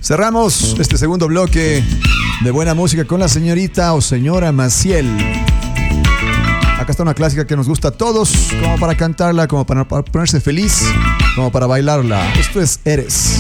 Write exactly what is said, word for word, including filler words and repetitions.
Cerramos este segundo bloque de buena música con la señorita o señora Maciel. Acá está una clásica que nos gusta a todos, como para cantarla, como para ponerse feliz, como para bailarla. Esto es Eres.